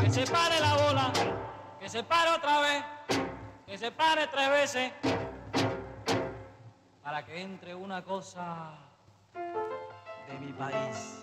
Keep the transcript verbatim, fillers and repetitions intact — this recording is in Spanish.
que se pare la bola, que se pare otra vez, que se pare tres veces, para que entre una cosa de mi país.